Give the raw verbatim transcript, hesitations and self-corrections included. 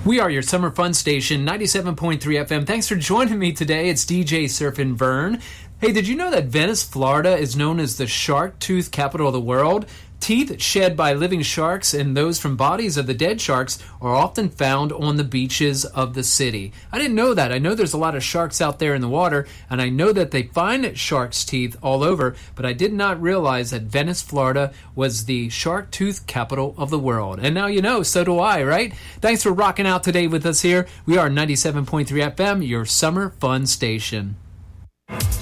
We are your summer fun station, ninety-seven point three F M. Thanks for joining me today. It's D J Surfin' Vern. Hey, did you know that Venice, Florida is known as the shark tooth capital of the world? Teeth shed by living sharks and those from bodies of the dead sharks are often found on the beaches of the city. I didn't know that. I know there's a lot of sharks out there in the water, and I know that they find sharks' teeth all over, but I did not realize that Venice, Florida was the shark tooth capital of the world. And now you know, so do I, right? Thanks for rocking out today with us here. We are ninety-seven point three F M, your summer fun station.